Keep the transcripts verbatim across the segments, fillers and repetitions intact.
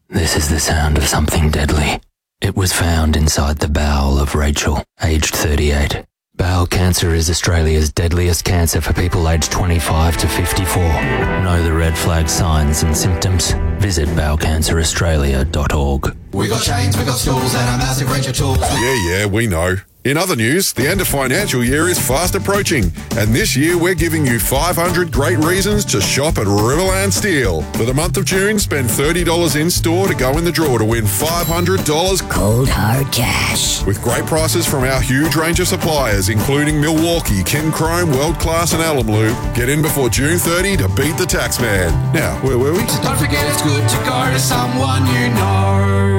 This is the sound of something deadly. It was found inside the bowel of Rachel, aged thirty-eight. Bowel cancer is Australia's deadliest cancer for people aged twenty-five to fifty-four. Know the red flag signs and symptoms? Visit bowel cancer australia dot org. We got chains, we got stools, and a massive range of tools. Yeah, yeah, we know. In other news, the end of financial year is fast approaching, and this year we're giving you five hundred great reasons to shop at Riverland Steel. For the month of June, spend thirty dollars in-store to go in the draw to win five hundred dollars cold hard cash. With great prices from our huge range of suppliers, including Milwaukee, Kinchrome, World Class and Alum Lube. Get in before June thirtieth to beat the tax man. Now, where were we? Don't forget it's good to go to someone you know.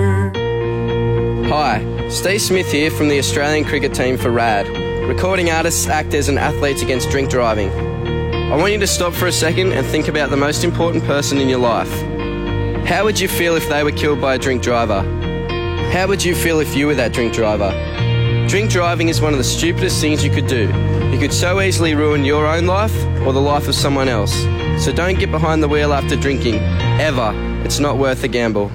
Hi, Steve Smith here from the Australian cricket team for RAD. Recording artists, actors and athletes against drink driving. I want you to stop for a second and think about the most important person in your life. How would you feel if they were killed by a drink driver? How would you feel if you were that drink driver? Drink driving is one of the stupidest things you could do. You could so easily ruin your own life or the life of someone else. So don't get behind the wheel after drinking. Ever. It's not worth the gamble.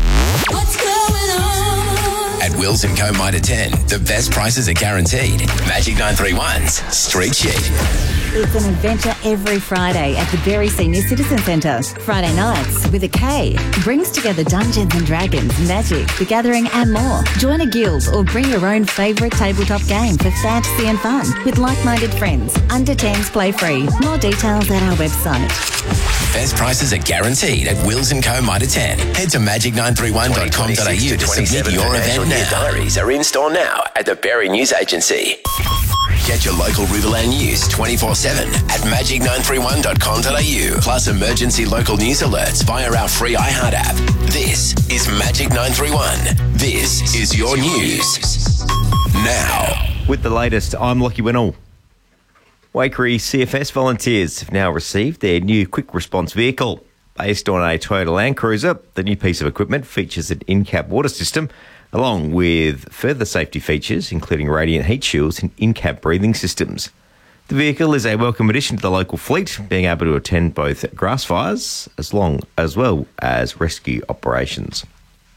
At Wills and Co. Mitre ten, the best prices are guaranteed. Magic nine three one's Street Sheet. It's an adventure every Friday at the Berry Senior Citizen Centre. Friday nights with a K brings together Dungeons and Dragons, Magic, The Gathering and more. Join a guild or bring your own favourite tabletop game for fantasy and fun with like-minded friends. Under tens play free. More details at our website. Best prices are guaranteed at Wills and Co. Mitre ten. Head to magic nine three one dot com dot a u to submit your event now. Diaries are in store now at the Berry News Agency. Get your local Riverland news twenty-four seven at magic nine three one dot com dot a u. Plus emergency local news alerts via our free iHeart app. This is Magic nine three one. This is your news. Now. With the latest, I'm Lockie Winnell. Waikerie C F S volunteers have now received their new quick response vehicle. Based on a Toyota Land Cruiser, the new piece of equipment features an in-cab water system, along with further safety features, including radiant heat shields and in-cab breathing systems. The vehicle is a welcome addition to the local fleet, being able to attend both grass fires as long as well as rescue operations.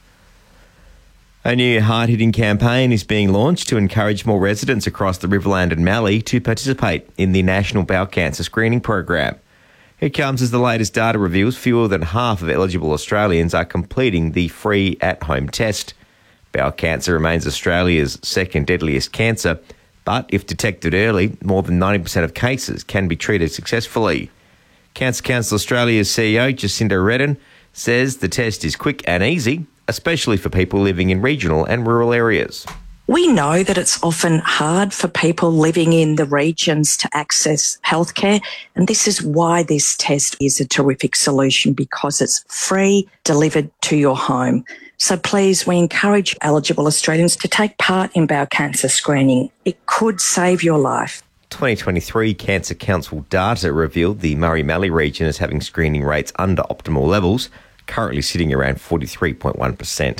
A new hard-hitting campaign is being launched to encourage more residents across the Riverland and Mallee to participate in the National Bowel Cancer Screening Program. It comes as the latest data reveals fewer than half of eligible Australians are completing the free at-home test. Bowel cancer remains Australia's second deadliest cancer, but if detected early, more than ninety percent of cases can be treated successfully. Cancer Council Australia's C E O, Jacinda Redden, says the test is quick and easy, especially for people living in regional and rural areas. We know that it's often hard for people living in the regions to access healthcare, and this is why this test is a terrific solution, because it's free, delivered to your home. So please, we encourage eligible Australians to take part in bowel cancer screening. It could save your life. twenty twenty-three Cancer Council data revealed the Murray-Mallee region is having screening rates under optimal levels, currently sitting around forty-three point one percent.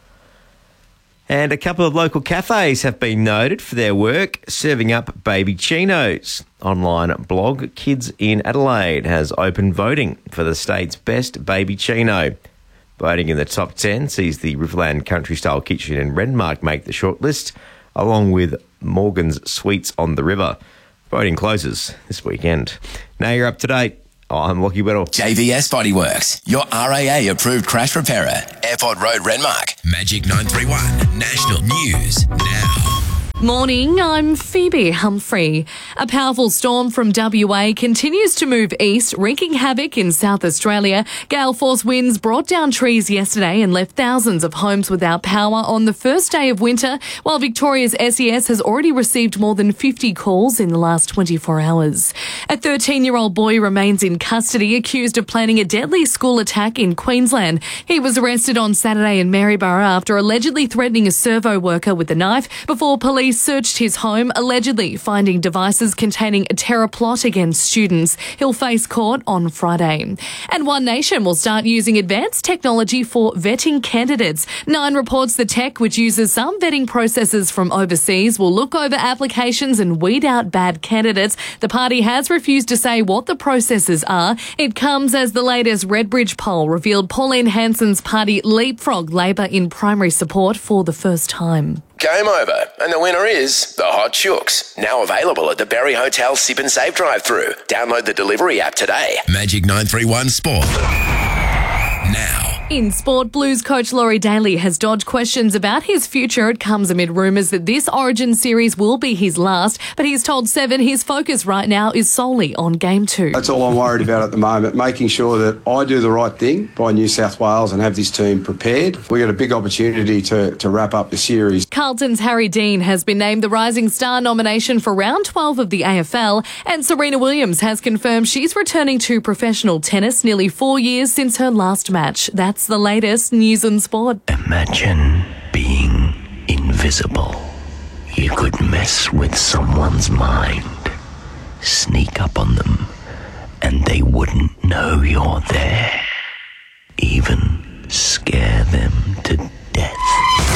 And a couple of local cafes have been noted for their work serving up baby chinos. Online blog Kids in Adelaide has open voting for the state's best baby chino. Voting in the top ten sees the Riverland Country Style Kitchen in Renmark make the shortlist, along with Morgan's Sweets on the River. Voting closes this weekend. Now you're up to date. I'm Lockie Winnell. J V S Bodyworks, your R A A-approved crash repairer. Airport Road, Renmark. Magic nine three one, National News Now. Morning, I'm Phoebe Humphrey. A powerful storm from W A continues to move east, wreaking havoc in South Australia. Gale force winds brought down trees yesterday and left thousands of homes without power on the first day of winter, while Victoria's S E S has already received more than fifty calls in the last twenty-four hours. A thirteen-year-old boy remains in custody, accused of planning a deadly school attack in Queensland. He was arrested on Saturday in Maryborough after allegedly threatening a servo worker with a knife before police Police searched his home, allegedly finding devices containing a terror plot against students. He'll face court on Friday. And One Nation will start using advanced technology for vetting candidates. Nine reports the tech, which uses some vetting processes from overseas, will look over applications and weed out bad candidates. The party has refused to say what the processes are. It comes as the latest Redbridge poll revealed Pauline Hanson's party leapfrogged Labor in primary support for the first time. Game over, and the winner is the Hot Chooks. Now available at the Berry Hotel Sip and Save drive-through. Download the delivery app today. Magic nine three one Sport. Now. In sport, Blues coach Laurie Daly has dodged questions about his future. It comes amid rumours that this Origin series will be his last, but he's told Seven his focus right now is solely on Game two. That's all I'm worried about at the moment, making sure that I do the right thing by New South Wales and have this team prepared. We've got a big opportunity to, to wrap up the series. Carlton's Harry Dean has been named the Rising Star nomination for round twelve of the A F L, and Serena Williams has confirmed she's returning to professional tennis nearly four years since her last match. That's That's the latest news and sport. Imagine being invisible. You could mess with someone's mind, sneak up on them, and they wouldn't know you're there. Even scare them to death.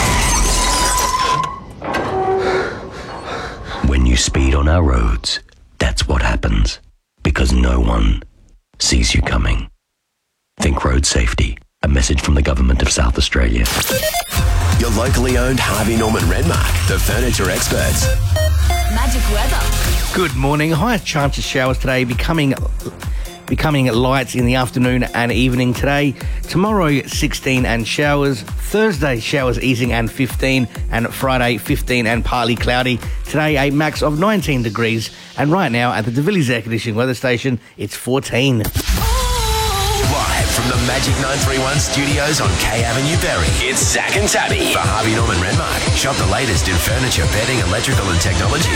When you speed on our roads, that's what happens. Because no one sees you coming. Think road safety. A message from the Government of South Australia. Your locally owned Harvey Norman Renmark, the furniture experts. Magic weather. Good morning. High chance of showers today, becoming becoming light in the afternoon and evening today. Tomorrow, sixteen and showers. Thursday, showers easing and fifteen. And Friday, fifteen and partly cloudy. Today, a max of nineteen degrees. And right now, at the De Villiers Air Conditioning Weather Station, it's fourteen. Live from the Magic nine three one studios on K Avenue, Berry, it's Zach and Tabby for Harvey Norman Renmark. Shop the latest in furniture, bedding, electrical and technology.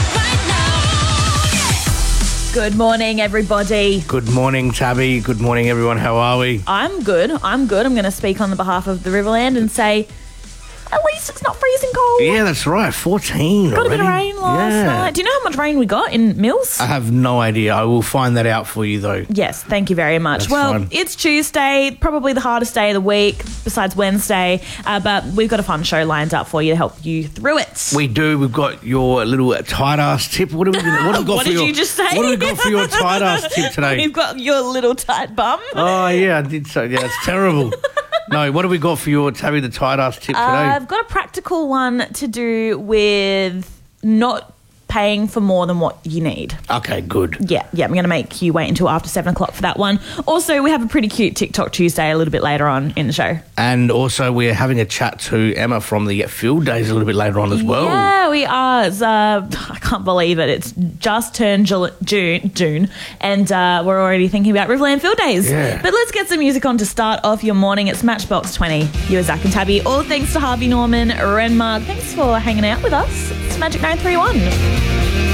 Good morning, everybody. Good morning, Tabby. Good morning, everyone. How are we? I'm good. I'm good. I'm going to speak on the behalf of the Riverland and say, at least it's not freezing cold. Yeah, that's right. fourteen Got already. a bit of rain last yeah. night. Do you know how much rain we got in Mills? I have no idea. I will find that out for you, though. Yes, thank you very much. That's well, fine. It's Tuesday, probably the hardest day of the week, besides Wednesday, uh, but we've got a fun show lined up for you to help you through it. We do. We've got your little tight ass tip. What have we, what have we got what for did your, you just say? What have we got for your tight ass tip today? We've got your little tight bum. Oh, yeah, I did so. Yeah, it's terrible. No, what have we got for your Tabby the tight ass tip today? Uh, I've got a practical one to do with not paying for more than what you need. Okay, good. Yeah, yeah, I'm going to make you wait until after seven o'clock for that one. Also, we have a pretty cute TikTok Tuesday a little bit later on in the show. And also, we're having a chat to Emma from the Field Days a little bit later on as well. Yeah, we are. It's, uh, I can't believe it. It's just turned Jul- June, June, and uh, we're already thinking about Riverland Field Days. Yeah. But let's get some music on to start off your morning. It's Matchbox twenty. You are Zach and Tabby. All thanks to Harvey Norman Renmark. Thanks for hanging out with us. It's Magic nine three one.